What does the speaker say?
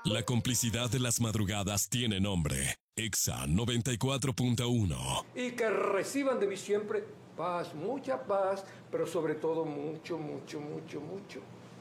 La complicidad de las madrugadas tiene nombre. Exa 94.1. Y que reciban de mí siempre paz, mucha paz, pero sobre todo mucho, mucho, mucho, mucho